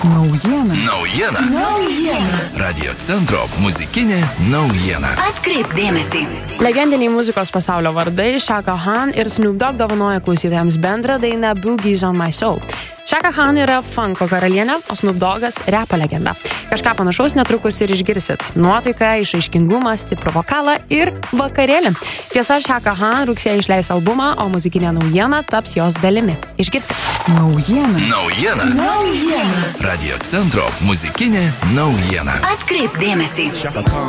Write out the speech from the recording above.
Naujiena. Radio centro muzikinė naujiena. Atkreipk dėmesį. Legendiniai muzikos pasaulio vardai Chaka Khan ir Snoop Dogg dovanoja klausytojams bendrą dainą Boogie's on My Soul. Chaka Khan yra funko karalienė, o Snoop Doggas repo legenda. Kažką panašaus netrukus ir išgirsit. Nuotaika, išraiškingumas, stiprų vokalą ir vakarėlį. Tiesa, Chaka Khan rugsėjį išleis albumą, o muzikinė naujiena taps jos dalimi. Išgirskit. Naujiena. Radio centro muzikinė naujiena. Atkreipk dėmesį.